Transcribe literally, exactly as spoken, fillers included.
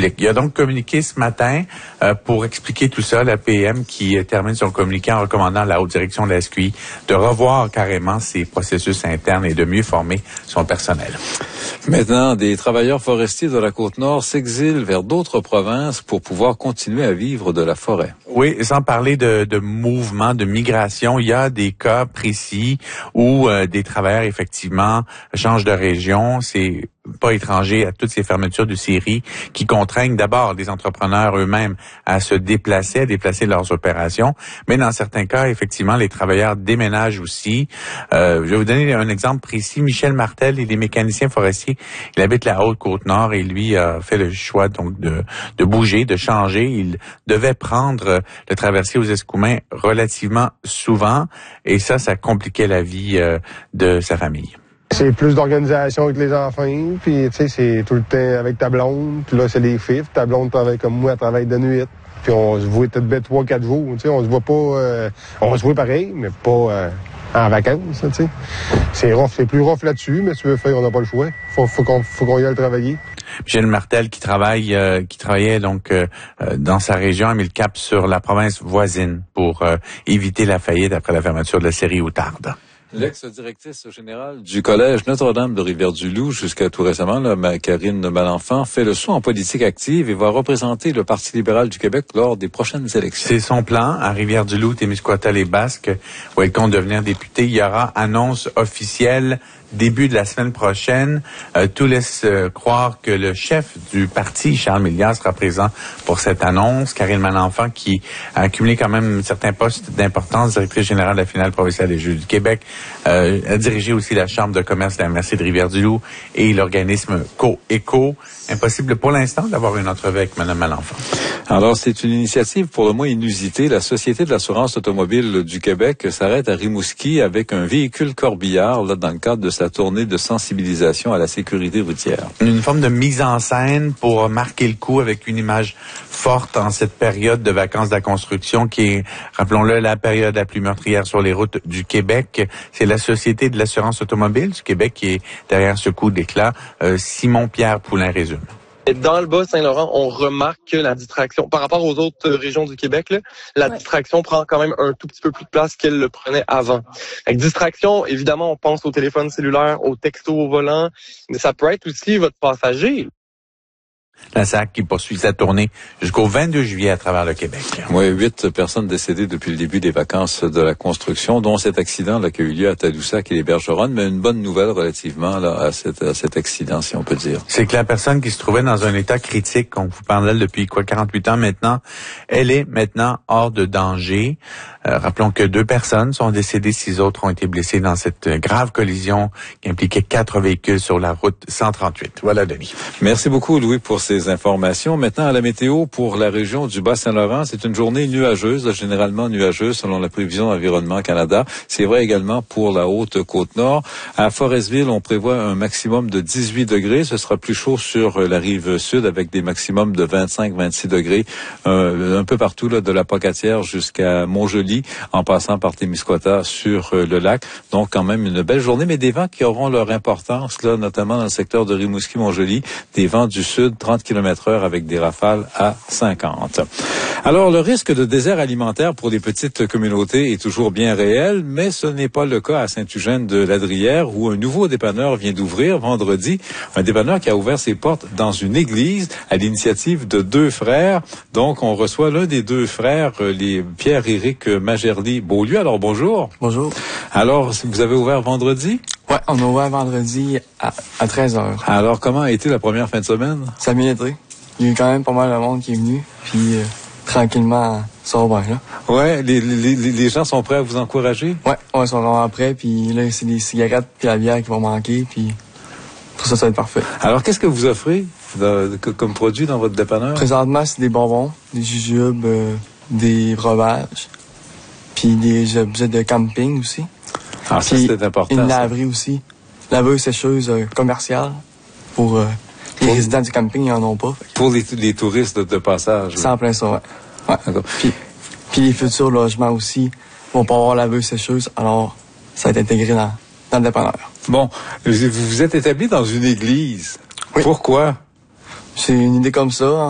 public. Il a donc communiqué ce matin euh, pour expliquer tout ça, la P M qui euh, termine son communiqué en recommandant à la haute direction de la S Q I de revoir carrément ses processus internes et de mieux former son personnel. Maintenant, des travailleurs forestiers de la Côte-Nord s'exilent vers d'autres provinces pour pouvoir continuer à vivre de la forêt. Oui, sans parler de, de mouvement, de migration, il y a des cas précis où euh, des travailleurs, effectivement, changent de région. C'est pas étranger à toutes ces fermetures de scieries qui contraignent d'abord les entrepreneurs eux-mêmes à se déplacer, à déplacer leurs opérations. Mais dans certains cas, effectivement, les travailleurs déménagent aussi. Euh, je vais vous donner un exemple précis. Michel Martel, il est mécanicien forestier. Il habite la Haute-Côte-Nord et lui a fait le choix donc de, de bouger, de changer. Il devait prendre le traversier aux Escoumins relativement souvent et ça, ça compliquait la vie euh, de sa famille. C'est plus d'organisation avec les enfants, puis tu sais, c'est tout le temps avec ta blonde, puis là, c'est les fifs, ta blonde travaille comme moi, elle travaille de nuit, puis on se voit peut-être trois, quatre jours, tu sais, on se voit pas, euh, on se voit pareil, mais pas euh, en vacances, tu sais. C'est rough, c'est plus rough là-dessus, mais si tu veux faire, on n'a pas le choix. Faut, faut qu'on, faut qu'on y aille travailler. Michel Martel qui travaille, euh, qui travaillait donc euh, dans sa région, a mis le cap sur la province voisine pour euh, éviter la faillite après la fermeture de la scierie Outarde. L'ex-directrice générale du Collège Notre-Dame de Rivière-du-Loup, jusqu'à tout récemment, là, Karine Malenfant, fait le saut en politique active et va représenter le Parti libéral du Québec lors des prochaines élections. C'est son plan à Rivière-du-Loup, Témiscouata-les-Basques, où elle compte devenir députée. Il y aura annonce officielle début de la semaine prochaine. Euh, tout laisse euh, croire que le chef du parti, Charles Milliard, sera présent pour cette annonce. Karine Malenfant, qui a accumulé quand même certains postes d'importance, directrice générale de la finale provinciale des Jeux du Québec, euh, a dirigé aussi la Chambre de commerce de la M R C de Rivière-du-Loup et l'organisme Co-Éco. Impossible pour l'instant d'avoir une entrevue avec Mme Malenfant. Alors, c'est une initiative pour le moins inusitée. La Société de l'assurance automobile du Québec s'arrête à Rimouski avec un véhicule corbillard, là, dans le cadre de sa tournée de sensibilisation à la sécurité routière. Une forme de mise en scène pour marquer le coup avec une image forte en cette période de vacances de la construction qui est, rappelons-le, la période la plus meurtrière sur les routes du Québec. C'est la Société de l'assurance automobile du Québec qui est derrière ce coup d'éclat. Euh, Simon-Pierre Poulin résume. Dans le Bas-Saint-Laurent, on remarque que la distraction, par rapport aux autres régions du Québec, là, la ouais. distraction prend quand même un tout petit peu plus de place qu'elle le prenait avant. Avec distraction, évidemment, on pense au téléphone cellulaire, au texto au volant, mais ça peut être aussi votre passager. La S A C qui poursuit sa tournée jusqu'au vingt-deux juillet à travers le Québec. Oui, huit personnes décédées depuis le début des vacances de la construction, dont cet accident là, qui a eu lieu à Tadoussac et les Bergeronnes, mais une bonne nouvelle relativement là, à, cet, à cet accident, si on peut dire. C'est que la personne qui se trouvait dans un état critique, on vous parle d'elle depuis quoi, quarante-huit ans maintenant, elle est maintenant hors de danger. Euh, rappelons que deux personnes sont décédées, six autres ont été blessées dans cette grave collision qui impliquait quatre véhicules sur la route cent trente-huit. Voilà, Denis. Merci beaucoup, Louis, pour ces informations. Maintenant, à la météo pour la région du Bas-Saint-Laurent, c'est une journée nuageuse, généralement nuageuse selon la prévision Environnement Canada. C'est vrai également pour la Haute-Côte-Nord. À Forestville, on prévoit un maximum de dix-huit degrés. Ce sera plus chaud sur la rive sud avec des maximums de vingt-cinq à vingt-six degrés euh, un peu partout là, de la Pocatière jusqu'à Montjoli, en passant par Témiscouata sur euh, le lac. Donc, quand même une belle journée, mais des vents qui auront leur importance, là, notamment dans le secteur de Rimouski-Montjoli. Des vents du sud, trente kilomètres heure avec des rafales à cinquante. Alors, le risque de désert alimentaire pour les petites communautés est toujours bien réel, mais ce n'est pas le cas à Saint-Eugène-de-Ladrière où un nouveau dépanneur vient d'ouvrir vendredi. Un dépanneur qui a ouvert ses portes dans une église à l'initiative de deux frères. Donc, on reçoit l'un des deux frères, les Pierre-Éric Majerly-Beaulieu. Alors, bonjour. Bonjour. Alors, vous avez ouvert vendredi? Ouais, on a ouvert vendredi à, à treize heures. Alors, comment a été la première fin de semaine? Ça a bien été. Il y a eu quand même pas mal de monde qui est venu, puis euh, tranquillement, ça va bien, là. Ouais, les, les, les gens sont prêts à vous encourager? Ouais, ouais, ils sont vraiment prêts, puis là, c'est des cigarettes puis la bière qui vont manquer, puis tout ça, ça va être parfait. Alors, qu'est-ce que vous offrez de, de, comme produit dans votre dépanneur? Présentement, c'est des bonbons, des jujubes, euh, des breuvages, puis des objets de camping aussi. Ah, ça, c'était important. Une ça. laverie aussi. Laveuse sécheuse euh, commerciale pour... Euh, Les pour résidents du camping, ils en ont pas. Pour les, les touristes de, de passage. C'est en plein ça, ouais. ouais. D'accord. Puis, puis les futurs logements aussi vont pas avoir laveuse sécheuse, alors ça va être intégré dans, dans le dépanneur. Bon, vous vous êtes établi dans une église. Oui. Pourquoi? C'est une idée comme ça. Hein.